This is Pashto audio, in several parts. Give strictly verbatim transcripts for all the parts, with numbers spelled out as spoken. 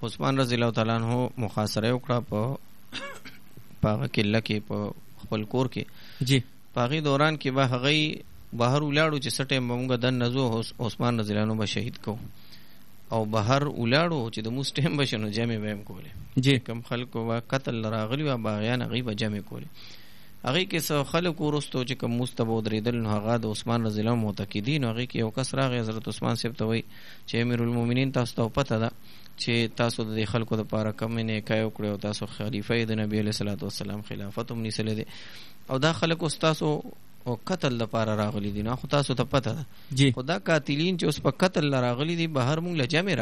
عثمان رضی الله تعالی عنہ محاصره وکړه په پاغه کله کې په خپل کور کې جی پاغي دوران کې به هغه بهر ولاړو چې سټه موږ د نزو عثمان رضی الله عنه به شهید کو او بهر ولاړو چې د مستهم بشنو جمع ویم کوله جی کم خلکو وا قتل راغلی او باغیان غیب جمع کوله هغه کې څو خلکو ورستو چې کوم مستبو درېدل نو هغه د عثمان رضی الله معتقدین هغه کې یو کس راغی حضرت عثمان صاحب ته وای چې امیر المؤمنین تاسو ته پته ده چې تاسو د خلکو د پاره کم نه کایو کړو تاسو خلیفہ د نبی علیہ الصلوۃ والسلام خلافت هم نسل دي او دا خلکو تاسو او قتل لپاره راغلي دي نو خو تاسو ته پته ده جی خدا قاتلین چې اوس په قتل راغلي دي بهر مونږ له جامع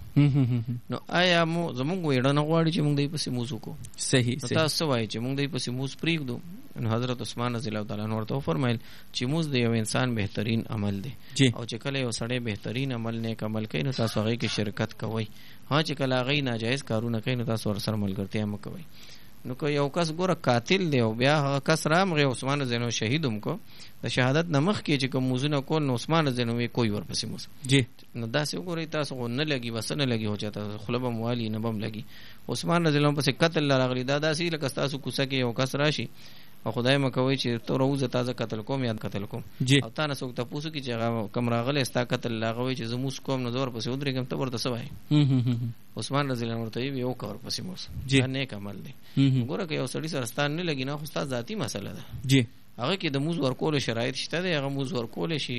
راکړي نو آیا مو زمونږ وېړه نه غواړي چې مونږ دې پسې موضوع کو صحیح صحیح تاسو وایي چې مونږ دې پسې موضوع پریږدو نو حضرت عثمان رضی الله تعالی عنہ ورته فرمایل چې موږ د یو انسان بهترین عمل دی او چې کله یو سړی بهترین عمل نیک عمل کوي نو تاسو هغه کې شرکت کوئ ها چې کله هغه ناجایز کارونه کوي نو تاسو ورسره ملګرتیا مکوئ نو که یو کس ګوره قاتل دی او بیا هغه کس رامغه عثمان زینو شهیدوم کو د شهادت نمخ کې چې کوم موزونه کول نو عثمان زینو وی کوئی ورپسې موس جی نو دا څه وګورئ تاسو نه لګي وسنه لګي هو چاته خلبه موالي نه بم لګي عثمان رضی الله عنه پسې قتل راغلی دا داسې لکه تاسو کوڅه کې یو کس راشي او خدای مکوي چې تو روزه تازه قتل کوم یا قتل کوم او تا نه څوک تاسو کې چې هغه کم راغله استا قتل لاغوي چې زموس کوم نو زور پسې ودرېږم ته ورته سوای عثمان رضی الله عنه ورته یو کور پسې موس دا نیک عمل دی وګوره که یو سړی سرستان نه لګي نه خو ستاسو ذاتی مسله ده جی هغه کې د موز ورکول شرایط شته دی هغه موز ورکول شي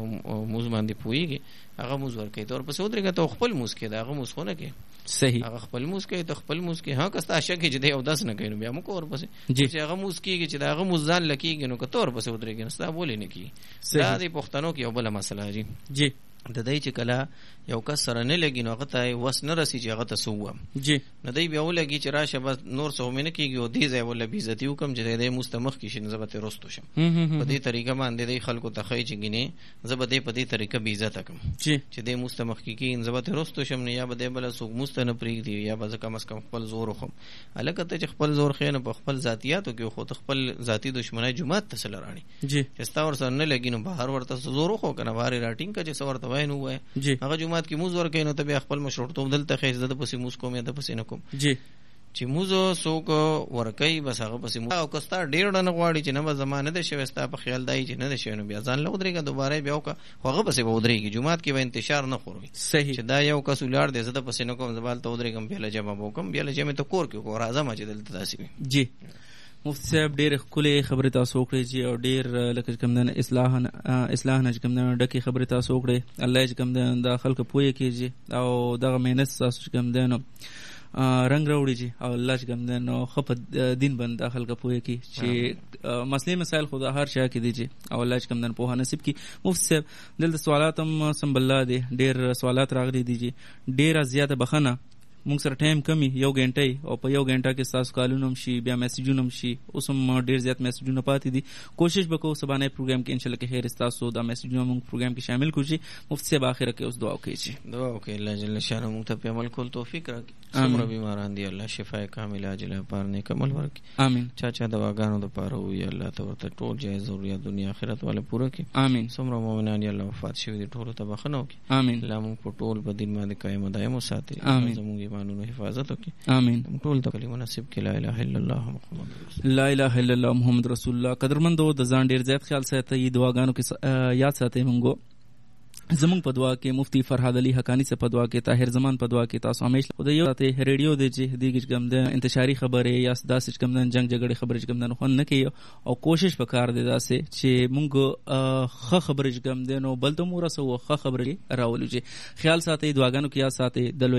موز باندې پويږي هغه موز ورکې تور پسې ودرېږي ته خپل موز کې دا هغه موز خونه کې صحیح هغه خپل موز کې ته خپل موز کې ها کستا شک چې دی او داس نه کوي بیا مو کور پسې چې هغه موز کېږي چې دا هغه موز ځان لکېږي نو که تور پسې ودرېږي نو ستا بولې نه کېږي دا د پښتنو کې یو بله مسله جی جی د دې چې کله یو کس سره نه لګي نو هغه ته وس نه رسي چې هغه ته سوم جی نو دی بیا ولګي چې راشه بس نور څه ومنه کېږي او دې ځای ولا بیزتی وکم چې دې مستمخ کې شي نسبت رستو شم په دې طریقه باندې د خلکو ته خی چې ګینه زبدې په دې طریقه بیزت کم چې دې مستمخ کې کې نسبت رستو شم نه یا بده بل سوق مستنه پریږ دی یا بز کم اس کم خپل زور خم الکه ته چې خپل زور خینه په خپل ذاتیاتو کې خو خپل ذاتی دشمنای جماعت ته سره رانی جی چې ستا ور سره نه لګي نو بهر ورته زور خو کنه بهر راټینګ کا چې سور ته وای نو وای هغه جماعت کې موز ور کینو ته بیا خپل مشروطوب دلته خیز د پسې موس کوم یا د پسې نه کوم جی چې موزو سوک ورکای بس هغه پسې مو او کستا ډیر ډنه غواړي چې نه به زمانه د شوستا په خیال دای چې نه د شوینو بیا ځان له ودرېګه دوباره بیا وک هغه پسې به ودرېږي جماعت کې به انتشار نه خوري صحیح چې دا یو کس ولار دې زده پسې نه کوم زبال ته ودرېګم بیا له جمع وکم بیا له جمع ته کور کې کو راځم چې دلته داسې جی مفتی صاحب ډېر ښکلې خبرې تاسو وکړې چې او ډېر لکه کوم د اصلاح اصلاح نه کوم د ډکې خبرې تاسو وکړې الله چې کوم د خلکو پوهه کیږي او دغه مهنت تاسو کوم د نو رنگ راوړي چې او الله چې کوم د نو خپ دین باندې داخل کا پوهه کی چې مسلې مسائل خدا هر شای کې دي چې او الله چې کوم د په نصیب کی مفتی صاحب دلته سوالات هم سم بالله دي ډېر سوالات راغلي دي چې ډېر زیاته بخنه مونږ سره ټایم کمی یو غنټه او په یو غنټه کې تاسو کالونو هم شي بیا میسجونه هم شي اوس هم ډیر زیات میسجونه پاتې دي کوشش وکړو سبانه پروګرام کې ان شاء الله کې خیر تاسو دا میسجونه موږ پروګرام کې شامل کړو مفتی صاحب اخر کې اوس دعا وکړي دعا وکړي الله جل شانه موږ ته په عمل کول توفیق راکړي څومره بیماران دي الله شفای کامله عاجله پر نیک عمل ورکړي امين چا چا دواګانو د پاره وي الله ته ورته ټول جای ضرورت دنیا آخرت ول پوره کړي امين څومره مؤمنان الله وفات شوی دي ټول ته بخنو کړي امين الله موږ په ټول په دین باندې قائم دائم وساتي زموږ ایمانونو حفاظت آمین ټول ته کلمه نصیب کړي لا اله الا الله محمد رسول لا اله الا الله محمد رسول الله قدرمندو د ځان ډیر زیات خیال ساتي دعاګانو کې یاد ساتي مونږ زمونږ په دعا کې مفتی فرهاد علي حقانی سے په دعا کې طاهر زمان په دعا کې تاسو همیشه خدای یو ته ریډیو د چې دیګ کم د انتشاري خبره یا داسې کم د جنگ جګړه خبره کم د نه کوي او کوشش وکړ دي داسې چې مونږ خه خبره کم د نو بل ته مورسه خه خبره راولو چې خیال ساتي دعاګانو کې یاد ساتي د